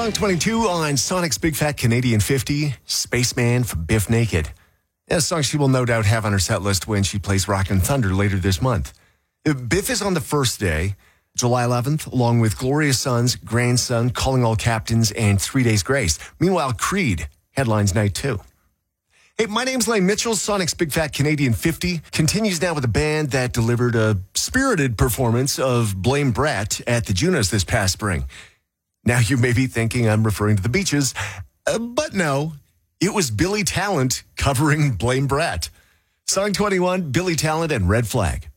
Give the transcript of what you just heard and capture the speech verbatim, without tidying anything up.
Song twenty-two on Sonic's Big Fat Canadian fifty, Spaceman from Biff Naked. A song she will no doubt have on her set list when she plays Rockin' Thunder later this month. Biff is on the first day, July eleventh, along with Gloria Son's grandson, Calling All Captains, and Three Days Grace. Meanwhile, Creed headlines night two. Hey, my name's Lane Mitchell. Sonic's Big Fat Canadian fifty continues now with a band that delivered a spirited performance of Blame Brett at the Junos this past spring. Now you may be thinking I'm referring to the Beaches, uh, but no, it was Billy Talent covering Blame Brett. Song twenty-one, Billy Talent and Red Flag.